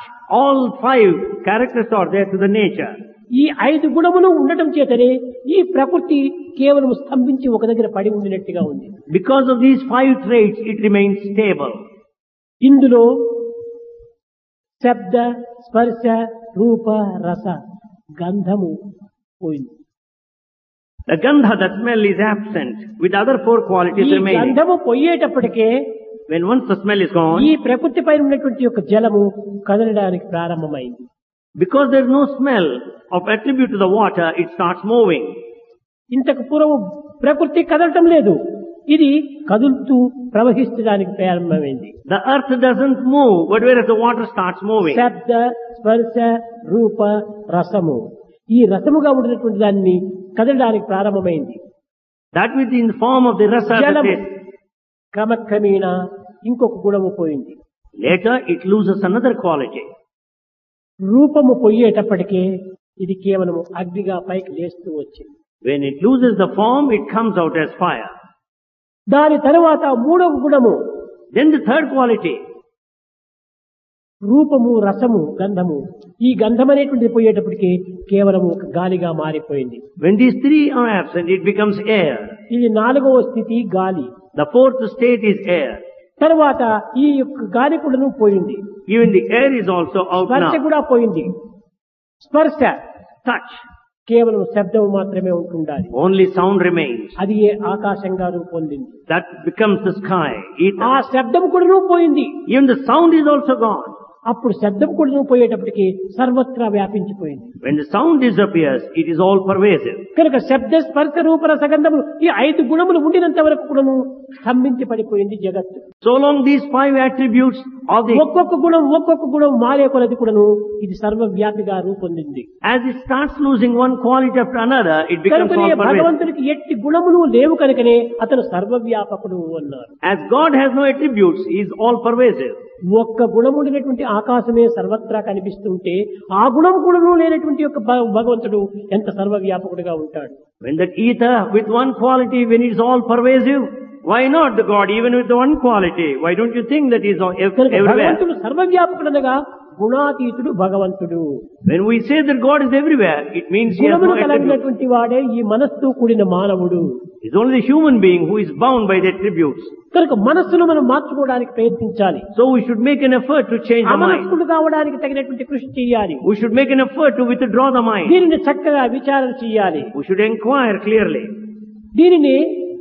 All five characters are there to the nature. ఈ 5 గుణములు ఉండటం చేతనే ఈ ప్రకృతి కేవలం స్తంభించి ఒక దగ్గర పడి ఉండినట్టుగా ఉంది. Because of these 5 traits, it remains stable. ఇందులో శబ్ద, స్పర్శ, రూప, రస, గంధము పోయింది. The gandha, the smell is absent, with other 4 qualities ఈ remaining. గంధము పోయేటప్పటికే When once the smell is gone, ఈ ప్రకృతి పైన ఉన్నటువంటి యొక్క జలము కదలడానికి ప్రారంభమైంది. because there is no smell of attribute to the water, it starts moving. ఇంతకు పూర్వం ప్రకృతి కదలటం లేదు, ఇది కదులుతూ ప్రవహించడానికి ప్రారంభమైంది. The earth doesn't move, but whereas the water starts moving. శబ్ద, స్పర్శ, రూప, రసము, ఈ రసముగా ఉండినటువంటి దాన్ని కదలడానికి ప్రారంభమైంది. That within the form of the rasa, the జలము taste. క్రమక్రమేణా ఇంకొక గుణము పోయింది. Later it loses another quality. రూపము పోయేటప్పటికే ఇది కేవలం అగ్నిగా పైకి లేస్తూ వచ్చింది. When it loses the form, it comes out as fire. దాని తరువాత మూడవ గుణము, Then the third quality, రూపము, రసము, గంధము, ఈ గంధం అనేటువంటిది పోయేటప్పటికి కేవలం ఒక గాలిగా మారిపోయింది. when these 3 are absent, it becomes air. ఇది 4వ స్థితి గాలి. The 4th state is air. తర్వాత ఈ యొక్క గాలి కూడాను పోయింది. Even the air is also out స్పర్శ now. కూడా పోయింది. స్పర్శ Touch, కేవలం శబ్దం మాత్రమే ఉంటుండాలి. only sound remains. అది ఏ ఆకాశంగా రూపొందింది. That becomes the sky, ether. ఆ శబ్దం కూడాను పోయింది. Even the sound is also gone. అప్పుడు శబ్దం కూడాను పోయేటప్పటికి సర్వత్రా వ్యాపించిపోయింది. When the sound disappears, it is all pervasive. కనుక శబ్ద, స్పర్శ, రూప, రస, గంధములు ఈ 5 గుణములు ఉండినంత వరకు కూడాను స్తంభించి పడిపోయింది జగత్తు. So long these 5 attributes of the, ఒక్కొక్క గుణం మారే కొలది కూడాను ఇది సర్వవ్యాపిగా రూపొందింది. as it starts losing one quality after another, it becomes కనుకనే all pervasive. భగవంతునికి ఎట్టి గుణములు లేవు కనుకనే అతను సర్వవ్యాపకుడు అన్నారు. As God has no attributes, he is all pervasive. ఒక్క గుణముండినటువంటి ఆకాశమే సర్వత్రా కనిపిస్తుంటే ఆ గుణం కూడాను లేనటువంటి యొక్క భగవంతుడు ఎంత సర్వవ్యాపకుడుగా ఉంటాడు. When that ether with one quality, when it is all pervasive, why not the God even with the one quality? Why don't you think that he is కనుక everywhere? భగవంతుడు సర్వవ్యాపకుడనగా గుణాతీతుడు భగవంతుడు. When we say that God is everywhere, it means he has no గుణములు attributes. కలిగినటువంటి వాడే ఈ మనస్సుతో కూడిన మానవుడు. It is only the human being who is bound by the attributes. కనుక మనస్సును మనం మార్చుకోవడానికి ప్రయత్నించాలి. So we should make an effort to change the mind. అమనస్కుడు కావడానికి తగినటువంటి కృషి చేయాలి. We should make an effort to withdraw the mind. దీనిని చక్కగా విచారణ చేయాలి. We should inquire clearly. దీనిని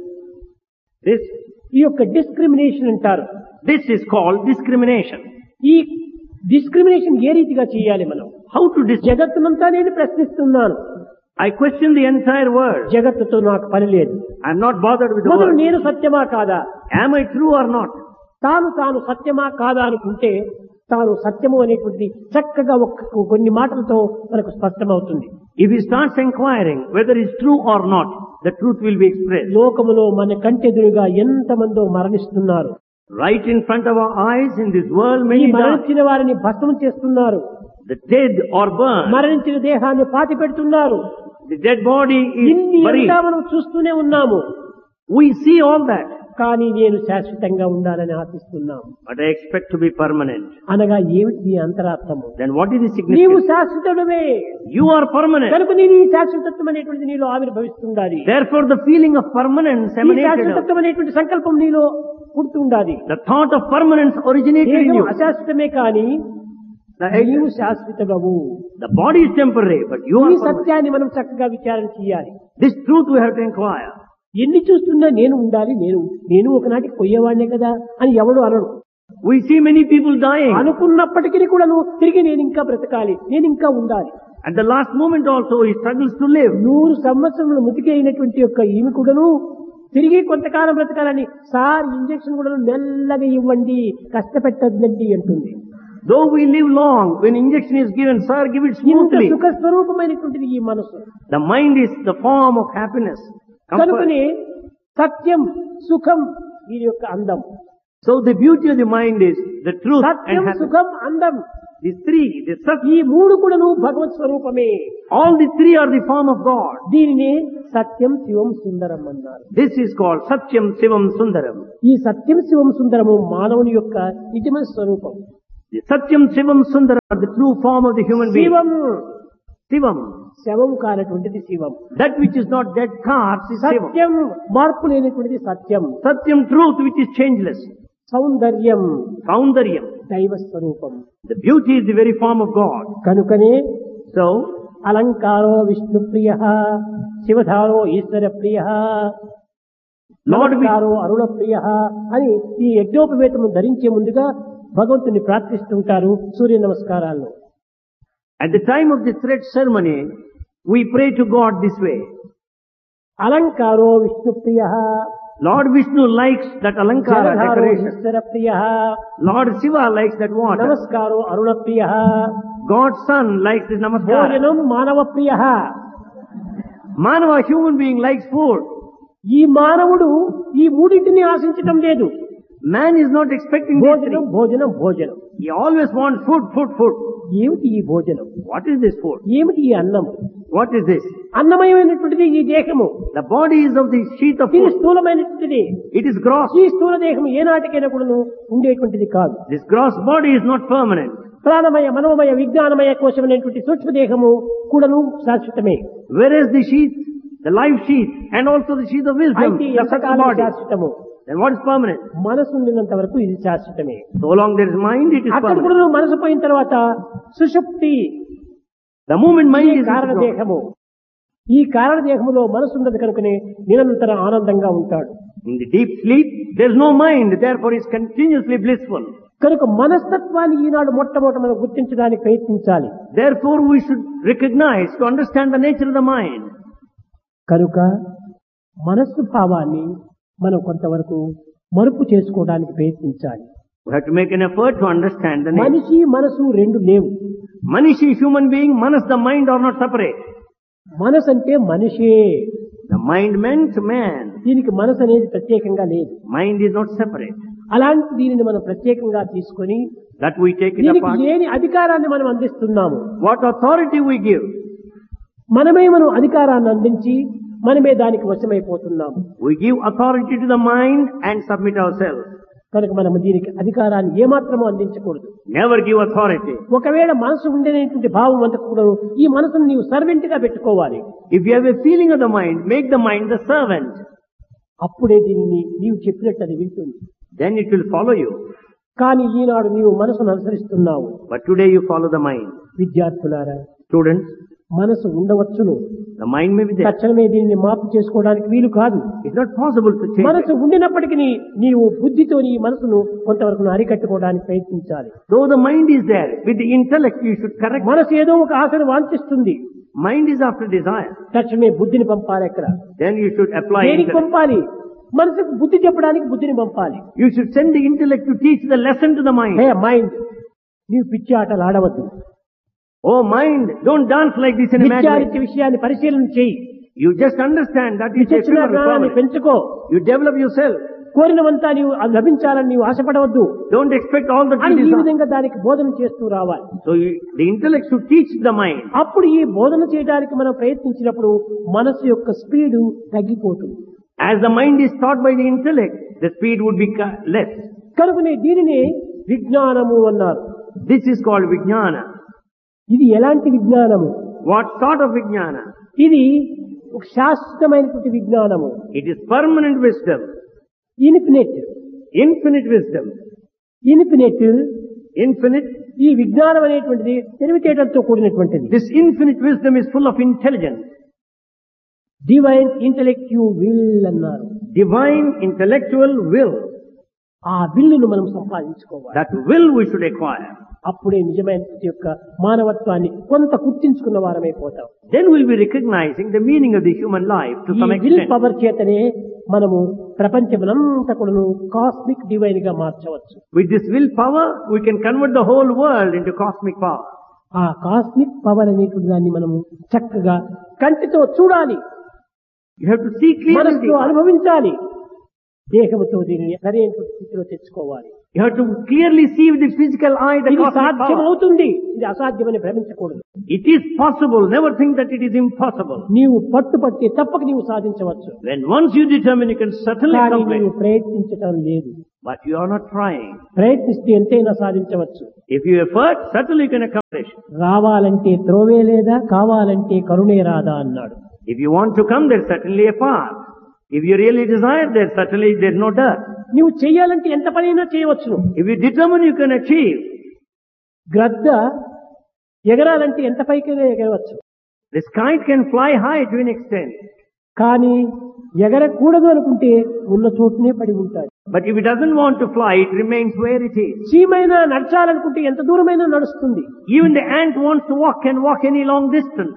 This ఈ యొక్క డిస్క్రిమినేషన్ అంటారు. is called discrimination. ఈ డిస్క్రిమినేషన్ ఏ రీతిగా చేయాలి మనం? How to జగత్తునంతా నేను ప్రశ్నిస్తున్నాను. I question the entire world. జగత్తుతో నాకు పని లేదు. I am not bothered with the మొదలు world. నేను సత్యమా కాదా? Am I true or not? తాను సత్యమా కాదా అనుకుంటే తాను సత్యము అనేటువంటిది చక్కగా కొన్ని మాటలతో మనకు స్పష్టమవుతుంది. If he starts inquiring whether it's true or not, the truth will be expressed. లోకములో మన కంటెదురుగా ఎంతమందో మరణిస్తున్నారు. Right in front of our eyes in this world, ఈ many die. మరణించిన వారిని భస్మం చేస్తున్నారు. The dead are burned. మరణించిన దేహాన్ని పాతి పెడుతున్నారు. The dead body ఇన్ని is buried. అంతా మనం చూస్తూనే ఉన్నాము. We see all that, కానీ నేను శాశ్వతంగా ఉండాలని ఆశిస్తున్నాము. but I expect to be permanent. అనగా ఏమిటి నీ అంతరార్థము? Then what is the నీవు significance? శాశ్వతుడవే You are permanent. కనుక నేను ఈ శాశ్వతత్వం అనేటువంటిది నీలో ఆవిర్భవిస్తుండాలి. Therefore, the feeling of permanence ఈ emanated. శాశ్వతత్వం అనేటువంటి సంకల్పం నీలో పుడుతుండాలి. The thought of permanence originated in దేహం you. అశాశ్వతమే కానీ నీవు శాశ్వతమవు. The body is temporary, but you ఈ are permanent. సత్యాన్ని మనం చక్కగా విచారణ చేయాలి. This truth we have to inquire. ఎన్ని చూస్తున్నా నేను ఉండాలి, నేను ఒకనాటికి పోయేవాడినే కదా అని ఎవడు అనడు. We see many people dying. అనుకున్నప్పటికీ కూడా తిరిగి నేను ఇంకా బ్రతకాలి, నేను ఇంకా ఉండాలి. At the last moment also he struggles to live. 100 సంవత్సరములు ముతికి అయినటువంటి యొక్క ఈమె కూడాను తిరిగి కొంతకాలం బ్రతకాలని సార్ ఇంజక్షన్ కూడా మెల్లగా ఇవ్వండి, కష్టపెట్టద్దండి అంటుంది. Though we live long, when injection is given, sir, give it ఇంత smoothly. సుఖ స్వరూపమైనటువంటిది ఈ మనసు. The mind is the form of happiness, comfort. కనుకనే సత్యం, సుఖం దీని యొక్క అందం. So the beauty of the mind is the truth and Satyam, happiness. సుఖం, అందం These three, the sat, ఈ మూడు కూడాను భగవత్ స్వరూపమే. all the three are the form of God. దీనిని సత్యం, శివం, సుందరం అన్నారు. This is called Satyam Sivam Sundaram. ఈ సత్యం, శివం, సుందరము మానవుని యొక్క నిజమైన స్వరూపం. The Satyam Shivam Sundara, the true form of the human being. శివము Shivam. శవం కానటువంటిది శివం. That which is not dead cards is Shivam. సత్యం మార్పు లేనటువంటిది సత్యం. Satyam, truth which is changeless. సౌందర్యం Soundaryam. దైవ స్వరూపం. The beauty is the very form of God. కనుకనే So, అలంకారో Vishnu ప్రియ, శివధారో ఈశ్వర ప్రియ, Lord, నమస్కారో అరుణ ప్రియ అని ఈ యజ్ఞోపవేతము ధరించే ముందుగా భగవంతుని ప్రార్థిస్తుంటారు సూర్య నమస్కారాల్లో. at the time of the thread ceremony, we pray to God this way. అలంకారో Vishnu Priya, Lord Vishnu likes that Alankara జలధారో decoration. Eshwara Priya, Lord Shiva likes that water. నమస్కారో Aruna Priya, God's son likes this namaskara. భోజనం మానవ ప్రియ. Manava, human being, likes food. ఈ మానవుడు ఈ మూడింటిని ఆశించటం లేదు. Man is not expecting these భోజనం three. భోజనం భోజనం. He always wants food, food, food. ఏమిటి ఈ భోజనం? What is this food? ఏమిటి ఈ అన్నం? What is this? అన్నమయమైనటువంటిది ఈ దేహము. The body is of the sheath of ఇది food. స్థూలమైనటువంటిది. It is gross. ఈ స్థూల దేహము ఏనాటికైనా కూడాను ఉండేటువంటిది కాదు. This gross body is not permanent. ప్రాణమయ మనోమయ విజ్ఞానమయ కోశమైనటువంటి సూక్ష్మ దేహము కూడాను శాశ్వతమే. Whereas the sheath, the life sheath, and also the sheath of wisdom, అయితే the subtle ఎంతకాలం body. శాశ్వతము? Then what is permanent? మనసు ఉండినంత వరకు ఇది శాశ్వతమే. So long there is mind, it is అక్కడ permanent. కూడా మనసు పోయిన తర్వాత సుషుప్తి The moment mind ఈ is కారణ withdrawn. దేహము. ఈ కారణ దేహములో మనసు ఉన్నది కనుకనే నిరంతరం ఆనందంగా ఉంటాడు. In the deep sleep, there is no mind, therefore he is continuously blissful. కనుక మనస్తత్వాన్ని ఈనాడు మొట్టమొదట మనం గుర్తించడానికి ప్రయత్నించాలి. Therefore we should recognize, to understand the nature of the mind. కనుక మనస్సు భావాన్ని మనం కొంతవరకు మరుపు చేసుకోవడానికి ప్రయత్నించాలి. We have to make an effort to understand the nature. మనిషి మనసు రెండు లేవు. Manishi, human being, manas, the mind are not separate. మనసు అంటే మనిషే. The mind meant man. దీనికి మనసు అనేది ప్రత్యేకంగా లేదు. Mind is not separate. అలాంటి దీనిని మనం ప్రత్యేకంగా తీసుకొని That we take it దీనికి apart. లేని అధికారాన్ని మనం అందిస్తున్నాము. What authority we give. మనమే మనం అధికారాన్ని అందించి మనమే దానికి వశమైపోతున్నాము. We give authority to the mind and submit ourselves. కనుక మనం దీనికి అధికారాన్ని ఏమాత్రమూ అందించకూడదు. Never give authority. ఒకవేళ మనసు ఉండేటువంటి భావం అంతా కూడా ఈ మనసును నీవు సర్వెంట్ గా పెట్టుకోవాలి. If you have a feeling of the mind, make the mind the servant. అప్పుడే దీనిని నీవు చెప్పినట్టు అది వింటుంది. Then it will follow you. కానీ ఈనాడు నీవు మనసును అనుసరిస్తున్నావు. But today you follow the mind. విద్యార్థులారా, Students, మనసు ఉండవచ్చును, the mind may be there. తక్షణమే దీనిని మార్పు చేసుకోవడానికి వీలు కాదు. It's not possible to change మనసు it. ఉండినప్పటికీ నీవు బుద్ధితో నీ మనసును కొంతవరకు అరికట్టుకోవడానికి ప్రయత్నించాలి. Though the mind is there, with the intellect you should correct. మనసు ఏదో ఒక ఆశను వాంఛిస్తుంది. Mind is after desire. తక్షణమే బుద్ధిని పంపాలి. అక్కడ Then you should apply దేనికి intellect. పంపాలి? మనసుకు బుద్ధి చెప్పడానికి బుద్ధిని పంపాలి. You should send the intellect to teach the lesson to the mind. Hey mind, నీవు పిచ్చి ఆటలు ఆడవద్దు. Oh mind, don't dance like this in imagination. విద్యార్థి విషయాన్ని పరిశీలన చేయి. You just understand that it's a విచక్షణ pure జ్ఞానాన్ని permanent. పెంచుకో. You develop yourself. కోరినవంతా నీవు అది లభించాలని నీవు ఆశపడవద్దు Don't expect all that అని you ఈ desire. విధంగా దానికి బోధన చేస్తూ రావాలి. So the intellect should teach the mind. అప్పుడు ఈ బోధన చేయడానికి మనం ప్రయత్నించినప్పుడు మనసు యొక్క స్పీడు తగ్గిపోతుంది. As the mind is taught by the intellect, the speed would be less. కనుకనే దీనిని విజ్ఞానము అన్నారు. This is called Vijnana. ఇది ఎలాంటి విజ్ఞానము? What sort of Vijnana? ఇది ఒక శాశ్వతమైనటువంటి విజ్ఞానము. It is permanent wisdom. Infinite. Infinite wisdom. Infinite. Infinite. ఈ విజ్ఞానం అనేటువంటిది తెలివితేటలతో కూడినటువంటిది. This infinite wisdom is full of intelligence. Divine ఇంటెలెక్టివ్ will అన్నారు. Divine intellectual will. ఆ విల్లును మనం సంపాదించుకోవాలి. That will we should acquire. అప్పుడే నిజమైన యొక్క మానవత్వాన్ని కొంత గుర్తించుకున్న వారమైపోతాం. Then we'll be recognizing the meaning of the human life to some ఈ విల్ extent. పవర్ చేతనే మనము ప్రపంచమునంతా కూడాను కాస్మిక్ డివైన్ గా మార్చవచ్చు. With this will power, we can convert the whole world into cosmic power. ఆ కాస్మిక్ పవర్ అనేటువంటి దాన్ని మనము చక్కగా కంటితో చూడాలి, You have to see clearly. మనసుతో అనుభవించాలి, దేహముతో దీనిని సరైన స్థితిలో తెచ్చుకోవాలి. You have to clearly see with the physical eye the ఇది cosmic సాధ్యం power. అవుతుంది, ఇది అసాధ్యమని భ్రమించకూడదు. It is possible. Never think that it is impossible. నీవు పట్టుపట్టి తప్పక నీవు సాధించవచ్చు. When once you determine, you can certainly కానీ accomplish. నీవు ప్రయత్నించటం లేదు. But you are not trying. ప్రయత్నిస్తే ఎంతైనా సాధించవచ్చు. If you effort, certainly you can accomplish. రావాలంటే త్రోవే లేదా, కావాలంటే కరుణే రాదా అన్నాడు. If you want to come, there's certainly a path. If you really desire, there's no dirt. నువ్వు చెయ్యాలంటే ఎంత పనైనా చేయవచ్చును. If you determine, you can achieve. గ్రద్ద ఎగరాలంటే ఎంత పైకైనా ఎగరవచ్చు. This kite can fly high to an extent. కానీ ఎగరకూడదు అనుకుంటే ఉన్న చోటునే పడి ఉంటాడు. But if it doesn't want to fly, it remains where it is. చీమైనా నడచాలనుకుంటే ఎంత దూరమైనా నడుస్తుంది. Even the ant wants to walk, can walk any long distance.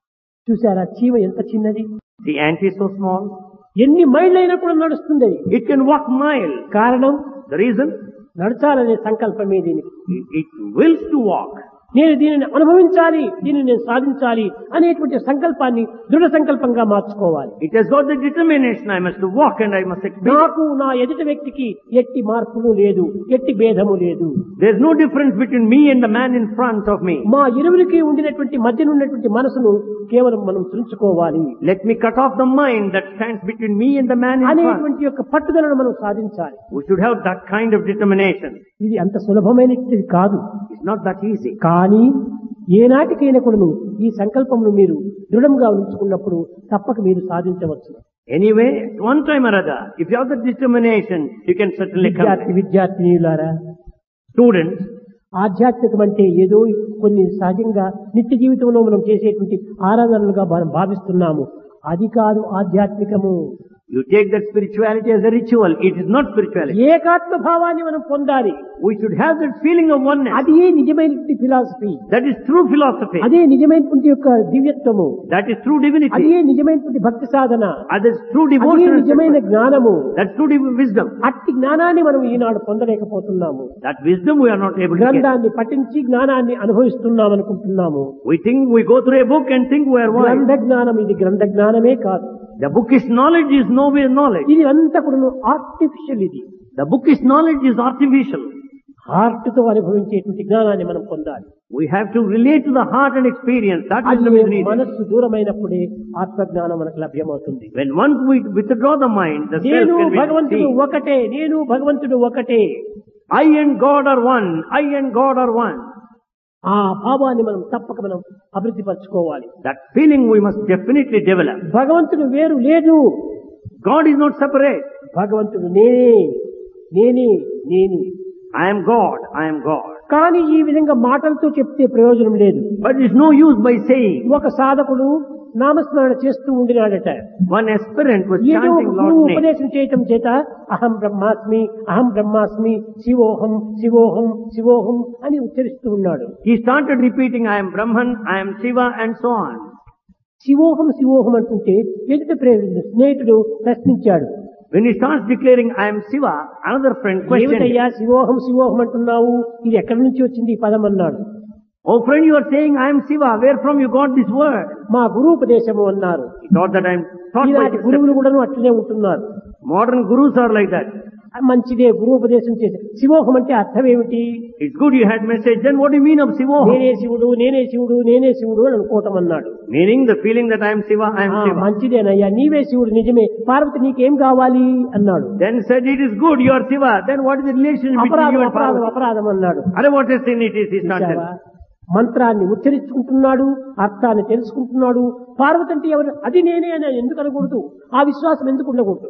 చూసారా చీమ ఎంత చిన్నది. The ant is so small. ఎన్ని మైళ్ళైనా కూడా నడుస్తుంది అది. It can walk miles. కారణం, The reason, నడచాలనే సంకల్పమే దీనికి. it wills to walk. నేను దీనిని అనుభవించాలి, దీనిని నేను సాధించాలి అనేటువంటి సంకల్పాన్ని దృఢ సంకల్పంగా మార్చుకోవాలి. It has got the determination, I must walk and I must experience. నాకు నా ఎదుటి వ్యక్తికి ఎట్టి మార్పులు లేదు, ఎట్టి భేదము లేదు. There is no difference between me and the man in front of me. మా ఇరువురికి ఉండినటువంటి మధ్యన ఉన్నటువంటి మనసును కేవలం మనం తుంచుకోవాలి. Let me cut off the mind that stands between me and the man in front. అనేటువంటి యొక్క పట్టుదలను మనం సాధించాలి. We should have that kind of determination. ఇది అంత సులభమైనది కాదు. It's not that easy. కానీ ఏనాటికైనా కూడా ఈ సంకల్పమును మీరు దృఢంగా ఉంచుకున్నప్పుడు తప్పక మీరు సాధించవచ్చు. Anyway, at one time or other, if you have the determination, you can certainly come. విద్యార్థినీయులారా, Students, ఆధ్యాత్మికం అంటే ఏదో కొన్ని సహజంగా నిత్య జీవితంలో మనం చేసేటువంటి ఆరాధనలుగా మనం భావిస్తున్నాము. అది కాదు ఆధ్యాత్మికము. you take that spirituality as a ritual. It is not spirituality. ఏకాత్మ భావాన్ని మనం పొందాలి. We should have that feeling of oneness. అది నిజమైనటువంటి philosophy. That is true philosophy. అదే నిజమైనటువంటి యొక్క దివ్యత్వము. That is true divinity. అదే నిజమైనటువంటి భక్తి సాధన. That is true అదే devotion. నిజమైన జ్ఞానము. That's true wisdom. అట్టి జ్ఞానాన్ని మనం ఈనాడు పొందలేకపోతున్నాము. That wisdom we are not able to get. గ్రంథాన్ని పఠించి జ్ఞానాన్ని అనుభవిస్తున్నాం అనుకుంటున్నాము. We think we go through a book and think we are wise. గ్రంథ జ్ఞానం ఇది గ్రంథ జ్ఞానమే కాదు. The bookish knowledge is nowhere knowledge. ఇది అంతా కూడా ఆర్టిఫిషియల్. ఇది The bookish knowledge is artificial. Heart తో అనుభవించేటువంటి జ్ఞానాన్ని మనం పొందాలి. We have to relate to the heart and experience. That wisdom is needed. మనస్సు దూరమైనప్పుడే ఆత్మజ్ఞానం మనకు లభ్యమవుతుంది. When once we withdraw the mind, the self నేను can be భగవంతుడు seen. ఒకటే, నేను భగవంతుడు ఒకటే. I and God are one. I and God are one. ఆ భావాన్ని మనం తప్పక మనం అభివృద్ధి పరచుకోవాలి. That feeling we must definitely develop. భగవంతుడు వేరు లేదు. God is not separate. భగవంతుడు నేనే, నేనే, నేనే. I am God. I am God. కానీ ఈ విధంగా మాటలతో చెప్తే ప్రయోజనం లేదు. But it is no use by saying. ఒక సాధకుడు నామస్మరణ చేస్తూ ఉండినాడట. One aspirant was ఏదో chanting ఒక Lord's గురువు name. ఉపదేశం చేయటం చేత అహం బ్రహ్మాస్మి, అహం బ్రహ్మాస్మి, శివోహం, శివోహం, శివోహం అని ఉచ్చరిస్తూ ఉన్నాడు. He started repeating, I am Brahman, I am Shiva, and so on. శివోహం శివోహం అంటుంటే ఎదుట స్నేహితుడు ప్రశ్నించాడు. When he starts declaring, I am Shiva, another friend questioned him. ఏమిటయ్యా శివోహం శివోహం అంటున్నావు, ఇది ఎక్కడి నుంచి వచ్చింది ఈ పదం అన్నాడు. Oh friend, you are saying, I am Shiva, where from you got this word? మా గురూపదేశము అన్నారు. He thought that I am taught by ఈనాటి this. గురువులు కూడా అట్లనే ఉంటున్నారు. Modern gurus are like that. మంచిదే గురూపదేశం చేసి. శివోహం అంటే అర్థం ఏమిటి? It's good you had message, then what do you mean of Shivoham? నేనే శివుడు, నేనే శివుడు, నేనే శివుడు అని అనుకోవటం అన్నాడు. Meaning the feeling that I am Shiva, I am Shiva. మంచిదేనయ్యా, నీవే శివుడు నిజమే, పార్వతి నీకేం కావాలి అన్నాడు. Then said, it is good, you are Shiva. Then what is the relation between అపరాధం you and అపరాధం Parvati? అపరాధం అన్నాడు. Are what a sin it is, he started. చూశావా? మంత్రాన్ని ఉచ్చరించుకుంటున్నాడు, అర్థాన్ని తెలుసుకుంటున్నాడు. పార్వతి అంటే ఎవరు? అది నేనే అని ఎందుకు అనకూడదు? ఆ విశ్వాసం ఎందుకు ఉండకూడదు?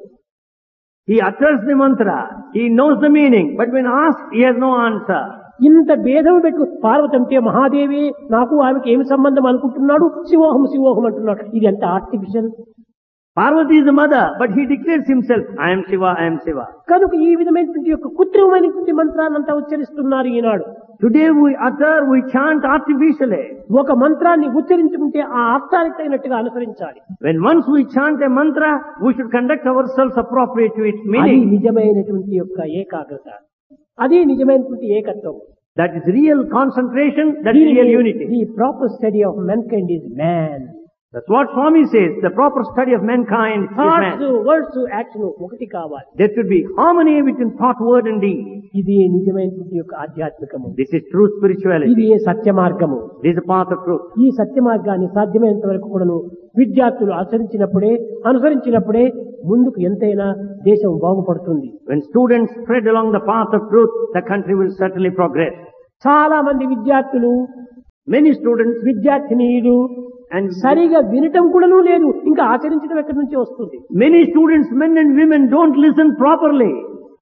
He utters the mantra, he knows the meaning, but when asked, he has no answer. ఇంత భేదం పెట్టు. పార్వతి అంటే మహాదేవి, నాకు ఆమెకి ఏమి సంబంధం అనుకుంటున్నాడు, శివోహం శివోహం అంటున్నాడు. ఇది ఎంత artificial. Parvati is the mother, but he declares himself, I am Shiva, I am Shiva. కనుక ఈ విధమైనటువంటి యొక్క కృత్రిమమైనటువంటి మంత్రాన్నంతా ఉచ్చరిస్తున్నారు ఈనాడు. Today we chant artificially. ఒక మంత్రాన్ని ఉచ్చరించుకుంటే ఆ అర్థానికి తగినట్టుగా అనుసరించాలి. When once we chant a mantra, we should conduct ourselves appropriate to its అది meaning. నిజమైనటువంటి యొక్క ఏకాగ్రత, అది నిజమైనటువంటి ఏకత్వం. That is real concentration, that is real unity. The proper study of mankind is man. That's what Swami says, the proper study of mankind is thoughts, man. Words, action ఒకటి కావాలి. There should be harmony between thought, word and deed. ఇది నిజమైనటువంటి యొక్క ఆధ్యాత్మికము. This is true ఇది spirituality. సత్య మార్గము. This is the path of truth. ఈ సత్య మార్గాన్ని సాధ్యమైనంత వరకు కూడాను విద్యార్థులు అనుసరించినప్పుడే ముందుకు ఎంతైనా దేశం బాగుపడుతుంది. When students tread along the path of truth, the country will certainly progress. చాలా మంది విద్యార్థులు, Many students విద్యార్థినీయులు and సరిగా వినటం కూడాను లేదు, ఇంకా ఆచరించడం ఎక్కడి నుంచి వస్తుంది? many students, men and women, don't listen properly.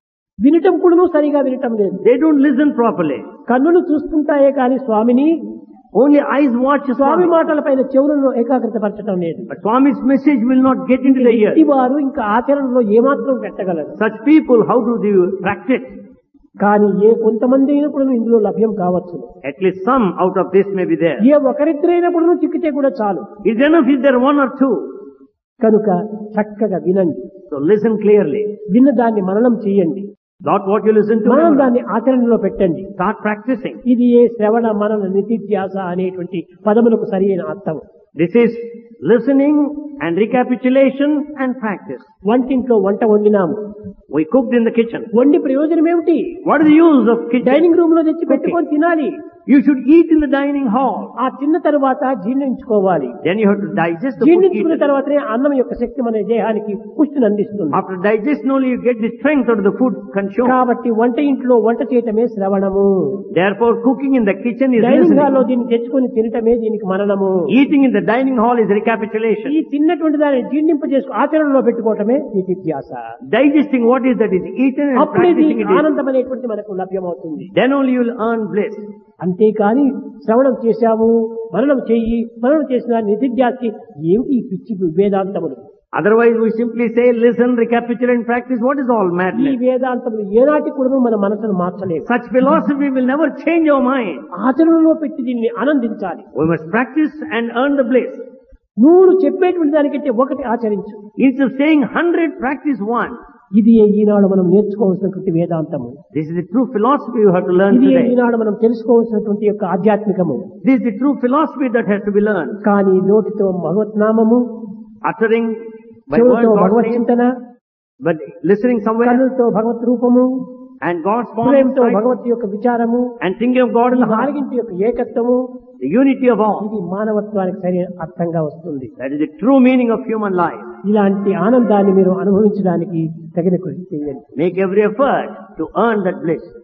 వినటం కూడాను సరిగా వినటం లేదు. They don't listen properly. కన్నులు చూస్తుంటాయే కానీ స్వామిని, Only eyes watch స్వామి Swami. మాటల పైన చెవులను ఏకాగ్రత పరచడం లేదు. But Swami's message will not get into the ear. వారు ఇంకా ఆచరణలో ఏమాత్రం పెట్టగలరు. Such people, how do they practice? కానీ ఏ కొంతమంది అయినప్పుడు ఇందులో లభ్యం కావచ్చు. At least some out of this may be there. ఏ ఒకరిద్దరైనప్పుడు చిక్కితే కూడా చాలు. It's enough if there are one or two. కనుక చక్కగా వినండి, So listen clearly. విన్న దాన్ని మననం చేయండి, Not what you listen to. మనం దాన్ని ఆచరణలో పెట్టండి. Start practicing. ఇది ఏ శ్రవణ మనన నిధిధ్యాస అనేటువంటి పదములకు సరైన అర్థం. This is listening and recapitulation and practice. వంటింట్లో వంట వండినాము, We cooked in the kitchen. వండి ప్రయోజనం ఏమిటి? What is the use of kitchen? Dining room లో తెచ్చి పెట్టుకొని తినాలి. You should eat in the dining hall. ఆ తిన్న తర్వాత జీర్ణించుకోవాలి. Then you have to digest the food. జీర్ణించుకున్న eaten. తర్వాతనే అన్నం యొక్క శక్తి మన దేహానికి పుష్టిని అందిస్తుంది. After digestion only you get the strength out of the food consumed. కాబట్టి వంట ఇంట్లో వంట చేయటమే శ్రవణము. Therefore cooking in the kitchen is dining హాల్లో listening. దీన్ని తెచ్చుకొని తినటమే దీనికి మననము. Eating in the dining hall is recapitulation. ఈ తిన్నటువంటి దాన్ని జీర్ణింపజేసుకు ఆచరణలో పెట్టుకోవటమే నిధిధ్యాస. Digesting what is that is eaten and అప్పుడే practicing it. ఆనందం అనేటువంటి మనకు లభ్యమవుతుంది. Then only you will earn bliss. అంతేకాని శ్రవణం చేశాము, మననం చెయ్యి, మననం చేసిన నిధిధ్యాసి ఏమిటి ఈ పిచ్చి వేదాంతములు? Otherwise we simply say listen, recapitulate and practice. What is all ఈ madness? వేదాంతములు ఏనాటి కూడా మన మనసును మార్చలేవు. Such philosophy will never change our mind. ఆచరణలో పెట్టి దీన్ని ఆనందించాలి. We must practice and earn the bliss. 100 చెప్పేటువంటి దానికంటే ఒకటి ఆచరించు. Instead of saying 100, practice one. ఇది ఈనాడు మనం నేర్చుకోవాల్సినటువంటి వేదాంతము. This is the true philosophy you have to learn ఇది today. ఈనాడు మనం తెలుసుకోవాల్సినటువంటి యొక్క ఆధ్యాత్మికము. This is the true philosophy that has to be learned. కానీ నోటితో భగవత్ నామము, Uttering by చెవులతో word God's భగవత్ name, చింతన, but listening somewhere కన్నులతో భగవత్ రూపము, and God's form హృదయంతో inside, భగవత్ యొక్క విచారము, and thinking of God in ఈ the heart. నాలుగింటి యొక్క ఏకత్వము, The unity of all. ఇది మానవత్వానికి సరైన అర్థంగా వస్తుంది. That is the true meaning of human life. ఇలాంటి ఆనందాన్ని మీరు అనుభవించడానికి తగిన కృషి చేయండి. Make every effort to earn that bliss.